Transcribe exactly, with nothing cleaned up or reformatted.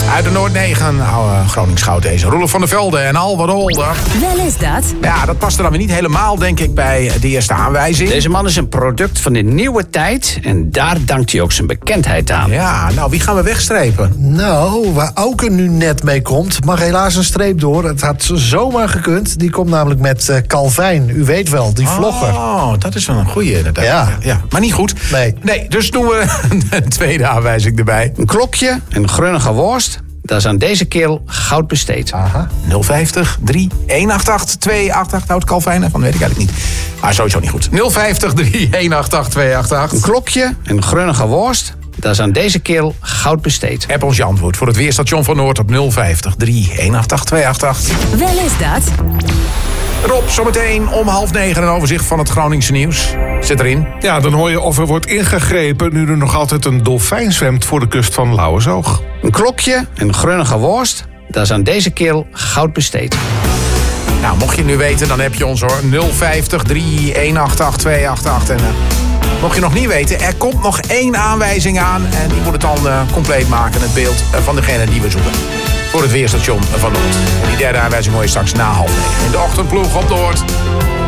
Uit de Noord negen, oude Gronings goud deze. Roelof van der Velde en Alwar Holder. Wel is dat. Ja, dat past er dan weer niet helemaal, denk ik, bij de eerste aanwijzing. Deze man is een product van de nieuwe tijd en daar dankt hij ook zijn bekendheid aan. Ja, nou, wie gaan we wegstrepen? Nou, waar Auken nu net mee komt, mag helaas een streep door. Het had zomaar gekund. Die komt namelijk met uh, Calvijn. U weet wel, die vlogger. Oh, dat is wel een goeie inderdaad. Ja. ja. Maar niet goed. Nee. Nee, dus doen we een tweede aanwijzing erbij. Een klokje, een grunnige worst, dat is aan deze kerel goud besteed. Aha. nul vijftig drie een acht acht twee acht acht. Houdt Calvijn ervan? Weet ik eigenlijk niet. Maar sowieso niet goed. nul vijftig drie een acht acht twee acht acht. Een klokje, een grunnige worst, dat is aan deze kerel goud besteed. App ons je antwoord voor het Weerstation van Noord op nul vijftig drie een acht acht twee acht acht. Wel is dat. Rob, zometeen om half negen een overzicht van het Groningse nieuws. Zit erin. Ja, dan hoor je of er wordt ingegrepen nu er nog altijd een dolfijn zwemt voor de kust van Lauwersoog. Een klokje, een grunnige worst, dat is aan deze kerel goud besteed. Nou, mocht je het nu weten, dan heb je ons hoor. nul vijftig drie een acht acht twee acht acht. En uh, mocht je nog niet weten, er komt nog één aanwijzing aan. En die moet het dan uh, compleet maken, het beeld uh, van degene die we zoeken. Voor het Weerstation van Noord. En die derde aanwijzing hoor je straks na half negen. In de ochtendploeg op Noord.